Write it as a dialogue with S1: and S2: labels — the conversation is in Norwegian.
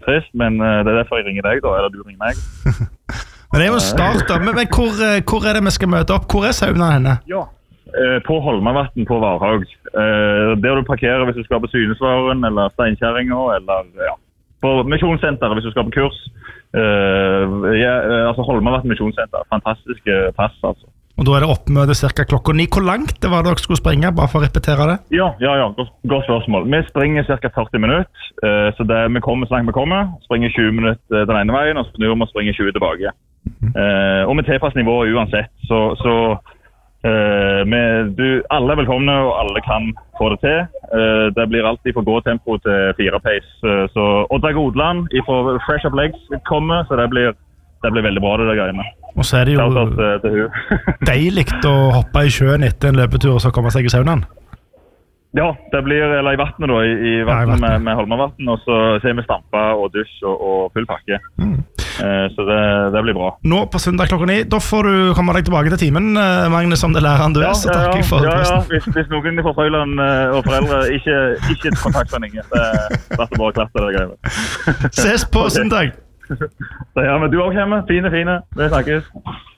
S1: trist, men det derfor jeg ringer deg da, eller du ringer meg.
S2: Men det jo en start da, men hvor det vi skal møte opp? Hvor sauna henne?
S1: Ja, på Holmavatten på Varhaug. Der du parkerer hvis du skal på Synesvaren, eller Steinkjerringa, eller på Misjonssenteret hvis du skal på kurs. Altså Holmavatten Misjonssenter, fantastiske pass altså.
S2: Og da det oppmøte cirka klokka 9. Hvor langt det var dere skulle springe, bare for å repetere det?
S1: Ja, godt spørsmål. Vi springer cirka 40 minutter, så vi kommer så langt vi kommer, springer 20 minutter den ene veien, og snur vi og springer 20 tilbake. Og med tilpassnivå uansett, så alle er velkomne, og alle kan få det til. Det blir alltid for gå tempo til 4 pace. Så Odda Godland fra Fresh Up Legs kommer, så det blir veldig bra det der greiene.
S2: Og så det jo deilig å hoppe i sjøen etter en løpetur og så komme seg i saunaen.
S1: Ja, det blir, eller i vattnet da, i vattnet med Holmavatten, og så ser vi stampa og dusj og full pakke. Så det blir bra. Nå på søndag klokka 9, da får du komme deg tilbake til timen, Magnus, som det læreren du så takker jeg for posten. Hvis noen fra Frøyland og foreldre ikke kontakter noen, det blir bare å klappe det greiene.
S2: Ses på søndag!
S1: Så ja, men du også hjemme, fine, vi snakkes.